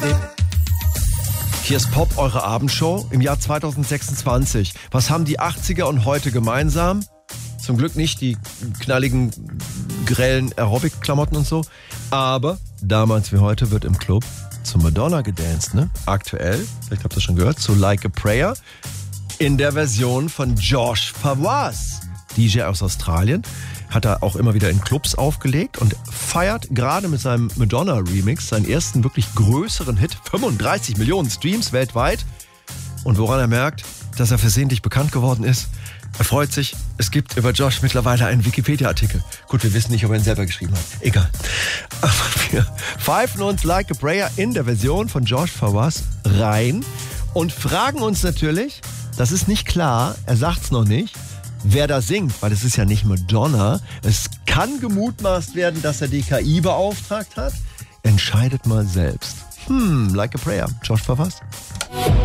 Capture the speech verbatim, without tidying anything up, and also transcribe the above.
Hier ist Pop, eure Abendshow im Jahr zwanzig sechsundzwanzig. Was haben die achtziger und heute gemeinsam? Zum Glück nicht die knalligen, grellen Aerobic-Klamotten und so. Aber damals wie heute wird im Club zu Madonna gedanced, ne? Aktuell, vielleicht habt ihr das schon gehört, zu Like a Prayer in der Version von Josh Fawaz. D J aus Australien, hat er auch immer wieder in Clubs aufgelegt und feiert gerade mit seinem Madonna-Remix seinen ersten wirklich größeren Hit, fünfunddreißig Millionen Streams weltweit. Und woran er merkt, dass er versehentlich bekannt geworden ist, er freut sich, es gibt über Josh mittlerweile einen Wikipedia-Artikel. Gut, wir wissen nicht, ob er ihn selber geschrieben hat. Egal. Aber wir pfeifen uns Like a Prayer in der Version von Josh Fawaz rein und fragen uns natürlich, das ist nicht klar, er sagt's noch nicht, wer da singt, weil es ist ja nicht Madonna. Es kann gemutmaßt werden, dass er die K I beauftragt hat. Entscheidet mal selbst. Hm, Like a Prayer. Josh Fawaz.